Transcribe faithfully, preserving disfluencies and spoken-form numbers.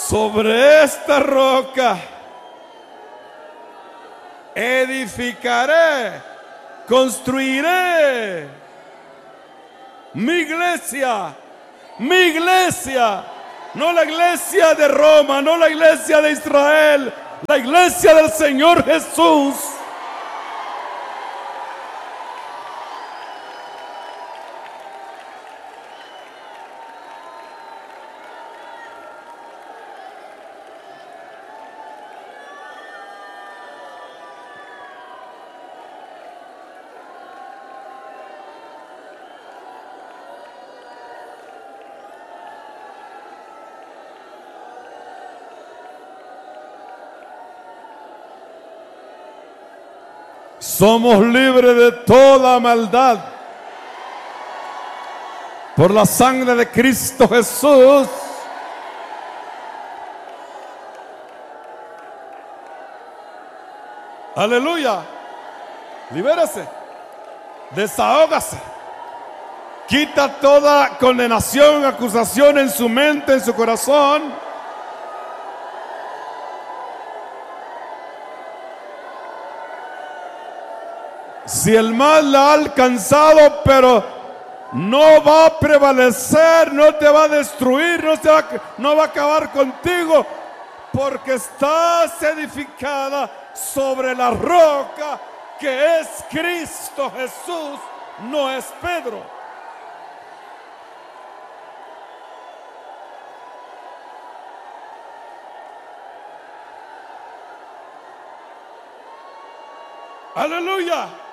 Sobre esta roca edificaré, construiré mi iglesia, mi iglesia, no la iglesia de Roma, no la iglesia de Israel, la iglesia del Señor Jesús. Somos libres de toda maldad por la sangre de Cristo Jesús. Aleluya. Libérase. Desahógase. Quita toda condenación, acusación en su mente, en su corazón. Si el mal la ha alcanzado, pero no va a prevalecer, no te va a destruir, no, se va, no va a acabar contigo, porque estás edificada sobre la roca que es Cristo Jesús, no es Pedro. Aleluya.